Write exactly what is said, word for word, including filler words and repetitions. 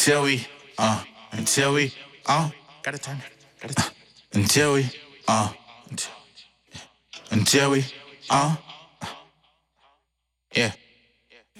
until we, uh, until we, uh, gotta turn it, gotta turn it. Until we, uh, until, until we, uh, yeah.